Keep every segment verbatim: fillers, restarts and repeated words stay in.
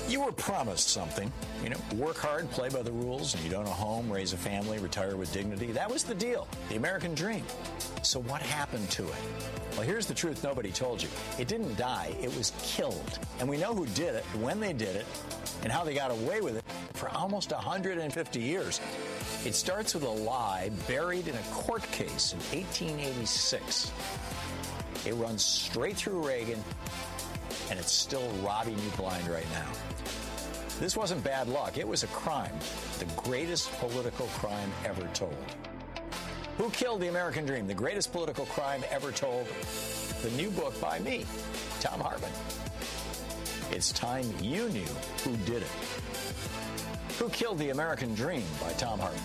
You were promised something, you know, work hard, play by the rules, and you'd own a home, raise a family, retire with dignity. That was the deal, the American dream. So what happened to it? Well, here's the truth nobody told you. It didn't die, it was killed. And we know who did it, when they did it, and how they got away with it for almost one hundred fifty years. It starts with a lie buried in a court case in eighteen eighty-six. It runs straight through Reagan, and it's still robbing you blind right now. This wasn't bad luck. It was a crime, the greatest political crime ever told. Who Killed the American Dream? The greatest political crime ever told. The new book by me, Thom Hartmann. It's time you knew who did it. Who Killed the American Dream by Thom Hartmann.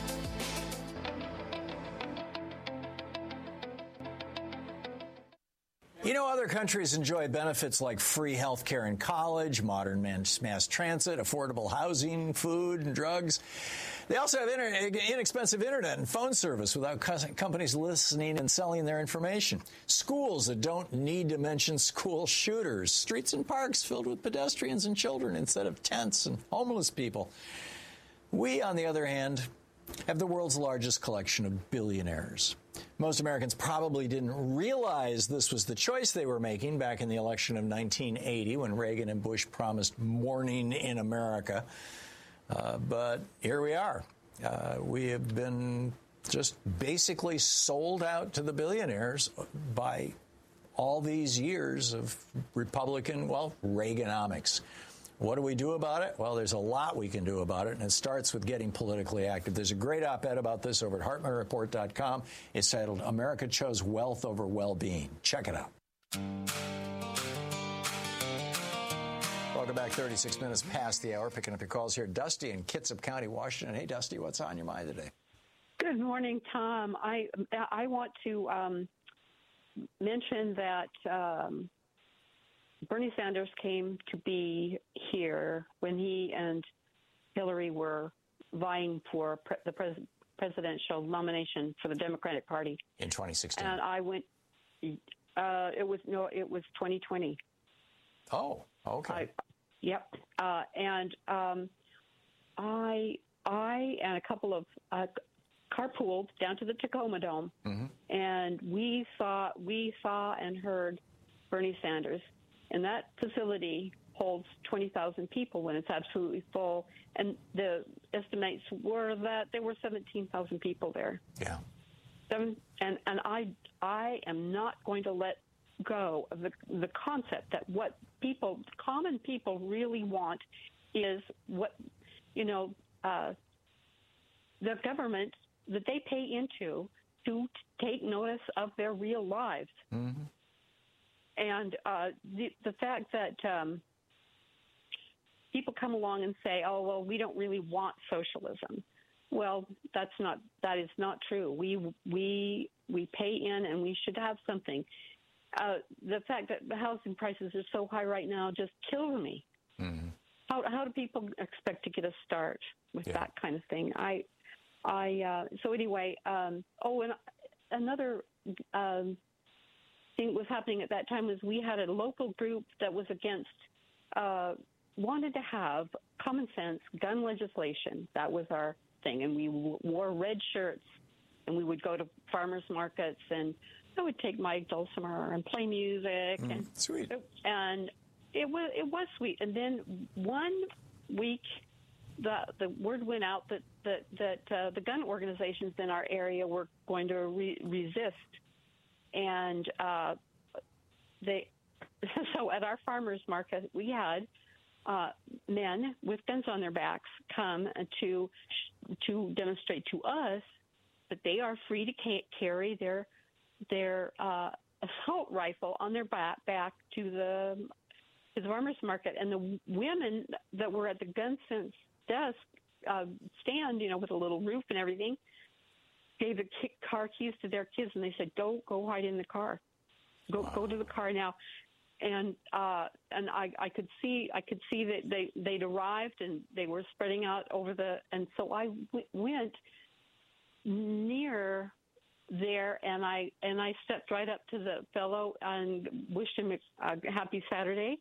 You know, other countries enjoy benefits like free health care in college, modern mass transit, affordable housing, food, and drugs. They also have inter- inexpensive internet and phone service without companies listening and selling their information. Schools that don't need to mention school shooters. Streets and parks filled with pedestrians and children instead of tents and homeless people. We, on the other hand, have the world's largest collection of billionaires. Most Americans probably didn't realize this was the choice they were making back in the election of nineteen eighty when Reagan and Bush promised morning in America. Uh, but here we are. Uh, we have been just basically sold out to the billionaires by all these years of Republican, well, Reaganomics. What do we do about it? Well, there's a lot we can do about it, and it starts with getting politically active. There's a great op-ed about this over at Hartmann Report dot com. It's titled, America Chose Wealth Over Well-Being. Check it out. Welcome back, thirty-six minutes past the hour. Picking up your calls here. Dusty in Kitsap County, Washington. Hey, Dusty, what's on your mind today? Good morning, Tom. I, I want to um, mention that um, Bernie Sanders came to be here when he and Hillary were vying for pre- the pres- presidential nomination for the Democratic Party in twenty sixteen. And I went. Uh, it was no, it was twenty twenty. Oh, okay. I, yep. Uh, and um, I, I, and a couple of uh, carpooled down to the Tacoma Dome, mm-hmm. and we saw, we saw and heard Bernie Sanders. And that facility holds twenty thousand people when it's absolutely full. And the estimates were that there were seventeen thousand people there. Yeah. Seven, and and I I am not going to let go of the the concept that what people, common people, really want is what, you know, uh, the government that they pay into to take notice of their real lives. Mm-hmm. And uh, the, the fact that um, people come along and say, oh, well, we don't really want socialism. Well, that's not, that is not true. We, we, we pay in and we should have something. Uh, the fact that the housing prices are so high right now just kills me. Mm-hmm. How, how do people expect to get a start with yeah. that kind of thing? I, I, uh, so anyway, um, oh, and another, um, thing that was happening at that time was we had a local group that was against, uh, wanted to have common sense gun legislation. That was our thing. And we w- wore red shirts, and we would go to farmers markets, and I would take my dulcimer and play music. Mm, and sweet. And it was, it was sweet. And then one week, the the word went out that, that, that uh, the gun organizations in our area were going to re- resist. And uh, they, so at our farmers market, we had uh, men with guns on their backs come to to demonstrate to us that they are free to ca- carry their their uh, assault rifle on their back back to the to the farmers market. And the women that were at the gun sense desk uh, stand, you know, with a little roof and everything, gave the car keys to their kids, and they said, "Go, go hide in the car, go, wow. go to the car now." And uh, and I, I could see, I could see that they they'd arrived and they were spreading out over the. And so I w- went near there, and I, and I stepped right up to the fellow and wished him a happy Saturday.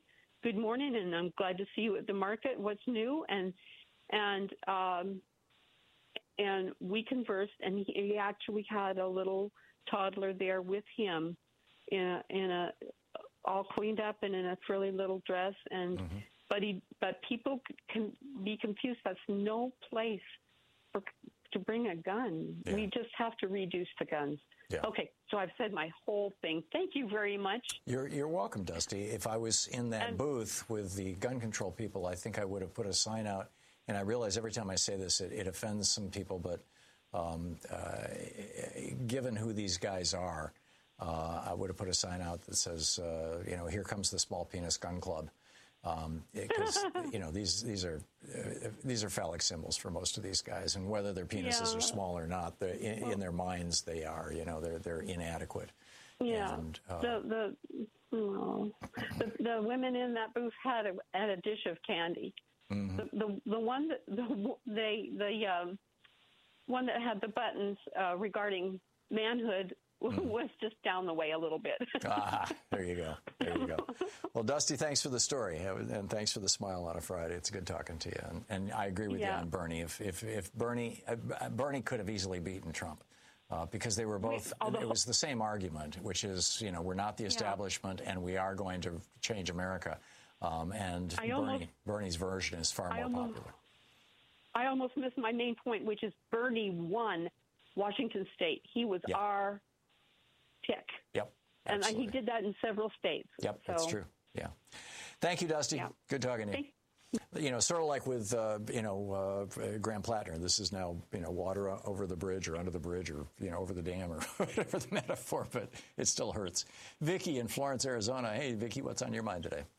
good morning, and I'm glad to see you at the market. What's new? And and um, and we conversed, and he, he actually had a little toddler there with him, in a, in a all cleaned up and in a frilly little dress, and mm-hmm. but he but people can be confused. That's no place for to bring a gun. Yeah. We just have to reduce the guns. Yeah. Okay, so I've said my whole thing. Thank you very much. You're you're welcome, Dusty. If I was in that and, booth with the gun control people, I think I would have put a sign out. And I realize every time I say this, it, it offends some people, but um, uh, given who these guys are, uh, I would have put a sign out that says, uh, you know, here comes the Small Penis Gun Club. Because um, you know these these are uh, these are phallic symbols for most of these guys, and whether their penises yeah. are small or not, in, well, in their minds they are. You know, they're they're inadequate. Yeah. And, uh, the the, oh, the the women in that booth had a had a dish of candy. Mm-hmm. The, the the one that the they the um, one that had the buttons uh, regarding manhood. Mm. was just down the way a little bit. ah, there you go. There you go. Well, Dusty, thanks for the story, and thanks for the smile on a Friday. It's good talking to you. And, and I agree with yeah. you on Bernie. If if, if Bernie uh, Bernie could have easily beaten Trump, uh, because they were both. Although, it was the same argument, which is, you know, we're not the establishment, yeah. and we are going to change America. Um, and Bernie, almost, Bernie's version is far more almost, popular. I almost missed my main point, which is Bernie won Washington State. He was yeah. our pick. Yep. Absolutely. And he did that in several states. Yep, so. That's true. Yeah. Thank you, Dusty. Yeah. Good talking to you. You know, sort of like with, uh, you know, uh, Graham Plattner, this is now, you know, water over the bridge or under the bridge or, you know, over the dam or whatever the metaphor, but it still hurts. Vicki in Florence, Arizona. Hey, Vicki, what's on your mind today?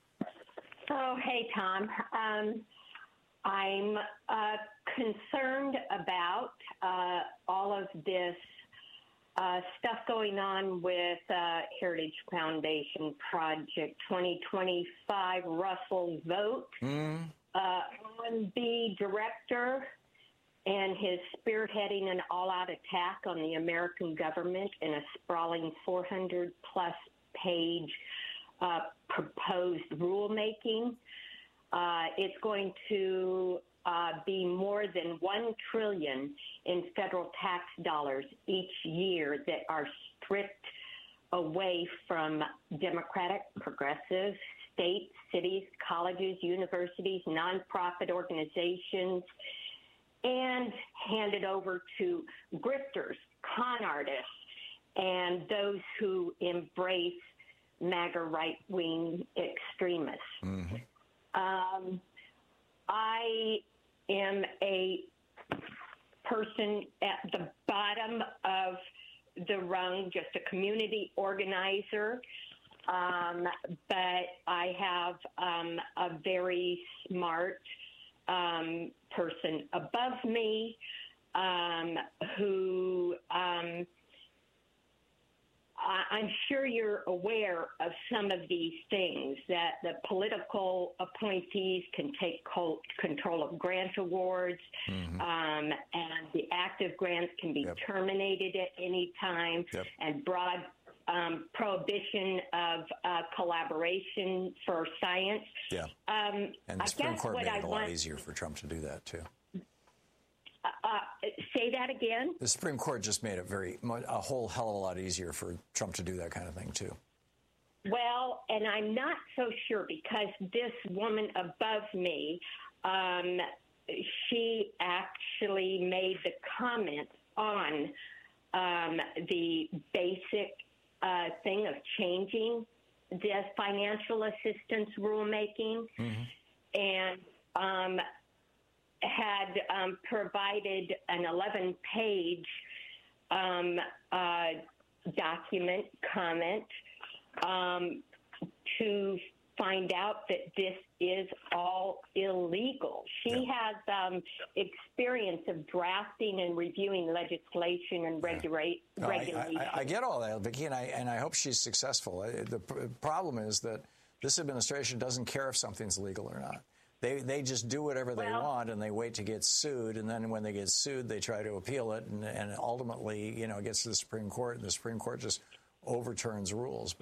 Oh, hey, Tom. Um, I'm uh, concerned about uh, all of this Uh, stuff going on with uh, Heritage Foundation Project twenty twenty-five Russell Vogt, mm. uh, R and B director, and his spearheading an all-out attack on the American government in a sprawling four hundred plus page uh, proposed rulemaking. Uh, it's going to Uh, be more than one trillion dollars in federal tax dollars each year that are stripped away from Democratic, progressive, states, cities, colleges, universities, nonprofit organizations, and handed over to grifters, con artists, and those who embrace MAGA right-wing extremists. Mm-hmm. Um, I am a person at the bottom of the rung, just a community organizer, um, but I have um, a very smart um, person above me um, who um, I'm sure you're aware of some of these things, that the political appointees can take control of grant awards, mm-hmm. um, and the active grants can be yep. terminated at any time, yep. and broad um, prohibition of uh, collaboration for science. Yeah. Um, and the I Supreme Court made it a lot easier for Trump to do that, too. Uh, say that again? The Supreme Court just made it very a whole hell of a lot easier for Trump to do that kind of thing, too. Well, and I'm not so sure, because this woman above me, um, she actually made the comment on um, the basic uh, thing of changing the financial assistance rulemaking, mm-hmm. and um had um, provided an eleven-page um, uh, document comment um, to find out that this is all illegal. She yeah. has um, experience of drafting and reviewing legislation and regula- no, regulation. I, I, I get all that, Vicki, and I, and I hope she's successful. The problem is that this administration doesn't care if something's legal or not. They they just do whatever they well, want, and they wait to get sued, and then when they get sued, they try to appeal it, and, and ultimately, you know, it gets to the Supreme Court, and the Supreme Court just overturns rules. But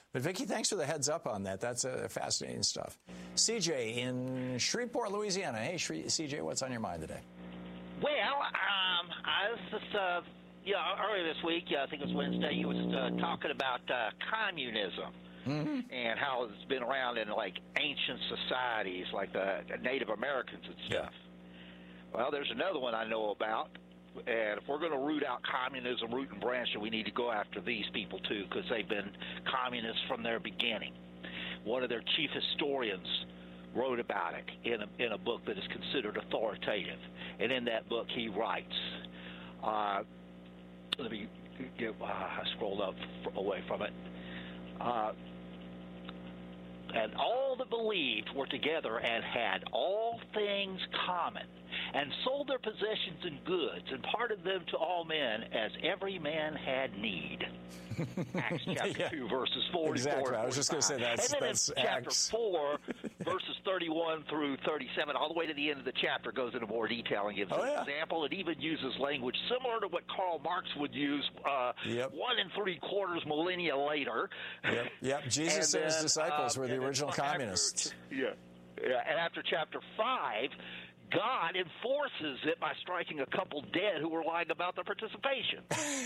But, Vicki, thanks for the heads up on that. That's uh, fascinating stuff. C J in Shreveport, Louisiana. Hey, C J, what's on your mind today? Well, um, I was just, uh, you know, earlier this week, yeah, I think it was Wednesday, you was uh, talking about uh, communism. Mm-hmm. And how it's been around in, like, ancient societies, like the Native Americans and stuff. Yeah. Well, there's another one I know about. And if we're going to root out communism, root and branch, we need to go after these people, too, because they've been communists from their beginning. One of their chief historians wrote about it in a, in a book that is considered authoritative. And in that book, he writes, uh, let me get, uh, I scrolled up away from it. Uh, and all that believed were together and had all things common, and sold their possessions and goods, and parted them to all men as every man had need. Acts chapter yeah. two, verses forty-four. Exactly. I was just going to say that's, and then that's in chapter Acts. four, verses thirty-one through thirty-seven, all the way to the end of the chapter, goes into more detail and gives oh, an yeah. example. It even uses language similar to what Karl Marx would use uh, yep. one and three quarters millennia later. Yep. Yep. Jesus and, and his disciples uh, were the original communists. After, yeah. Yeah. And after chapter five, God enforces it by striking a couple dead who were lying about their participation.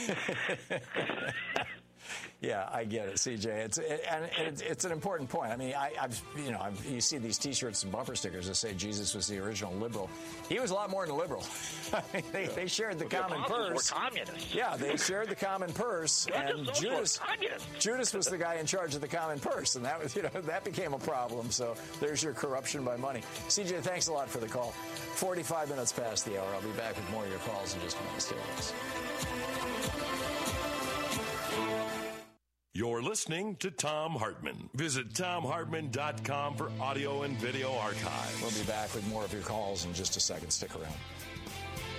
Yeah, I get it, C J. It's it, and it's, it's an important point. I mean, I, I've you know, I've, you see these T-shirts and bumper stickers that say Jesus was the original liberal. He was a lot more than a liberal. I mean, they, they shared the well, common the purse. Were communists. Yeah, they shared the common purse, and Judas Judas was the guy in charge of the common purse, and that was you know that became a problem. So there's your corruption by money. C J, thanks a lot for the call. forty-five minutes past the hour. I'll be back with more of your calls in just a minute. Stay with us. You're listening to Thom Hartmann. Visit Thom Hartmann dot com for audio and video archives. We'll be back with more of your calls in just a second. Stick around.